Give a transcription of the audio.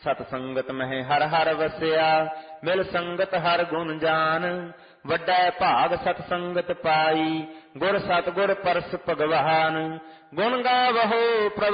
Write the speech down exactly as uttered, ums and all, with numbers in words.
ਸਤ ਸੰਗਤ ਮਹਿ ਹਰ ਹਰ ਵਸਿਆ, ਮਿਲ ਸੰਗਤ ਹਰ ਗੁਣ ਜਾਨ। ਵੱਡਾ ਭਾਗ ਸਤ ਸੰਗਤ ਪਾਈ, ਗੁਰ ਸਤਿਗੁਰ ਪਰਸ ਭਗਵਾਨ। ਗੁਣ ਗਾਵਹੋ ਪ੍ਰਭ